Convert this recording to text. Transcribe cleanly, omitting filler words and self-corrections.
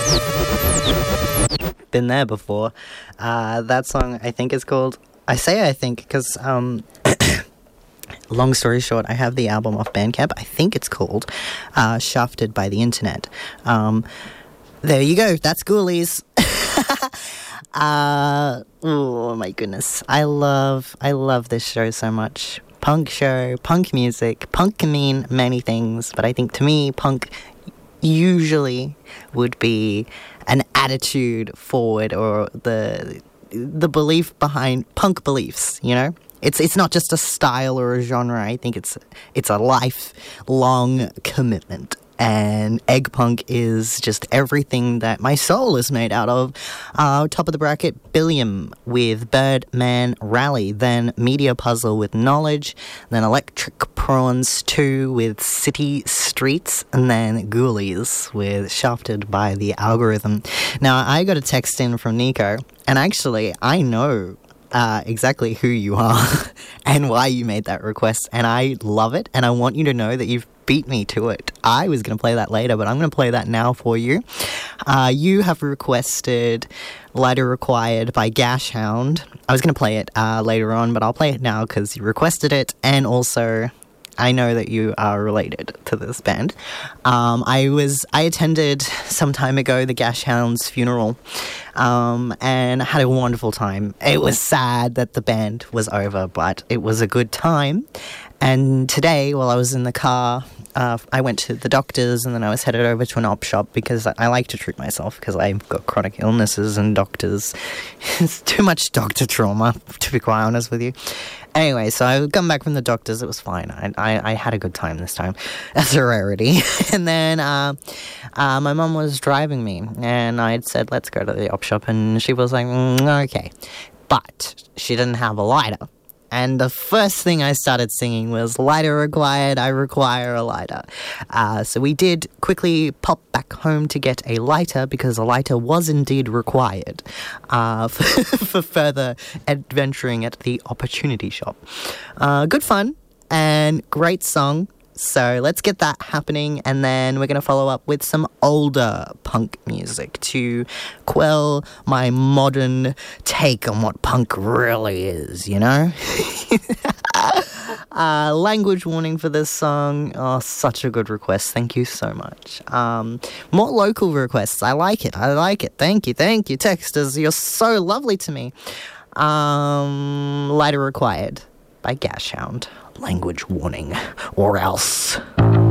Been there before. That song, I think, is called... I think because, long story short, I have the album off Bandcamp. I think it's called Shafted by the Internet. There you go. That's Ghoulies. Oh my goodness. I love this show so much. Punk show, punk music. Punk can mean many things, but I think to me, punk usually would be an attitude forward, or the belief behind punk beliefs, you know? It's not just a style or a genre. I think it's a lifelong commitment. And egg punk is just everything that my soul is made out of. Top of the bracket, Billiam with Birdman Rally, then Media Puzzle with Knowledge, then Electric Prawns 2 with City Streets, and then Ghoulies with Shafted by the Algorithm. Now, I got a text in from Nico, and actually, I know exactly who you are and why you made that request, and I love it, and I want you to know that you've beat me to it. I was going to play that later, but I'm going to play that now for you. You have requested Lighter Required by Gashhound. I was going to play it later on, but I'll play it now because you requested it, and also I know that you are related to this band. I attended some time ago the Gashhound's funeral, and had a wonderful time. It was sad that the band was over, but it was a good time. And today, while I was in the car, I went to the doctors, and then I was headed over to an op shop because I like to treat myself because I've got chronic illnesses, and doctors, it's too much doctor trauma, to be quite honest with you. Anyway, so I come back from the doctors. It was fine. I had a good time this time. That's a rarity. And then my mum was driving me, and I had said, let's go to the op shop, and she was like, okay. But she didn't have a lighter. And the first thing I started singing was Lighter Required, I Require a Lighter. So we did quickly pop back home to get a lighter, because a lighter was indeed required for further adventuring at the Opportunity Shop. Good fun and great song. So let's get that happening, and then we're going to follow up with some older punk music to quell my modern take on what punk really is, you know? Language warning for this song. Oh, such a good request. Thank you so much. More local requests. I like it. Thank you. Texters, you're so lovely to me. Lighter Required by Gashhound. Language warning, or else.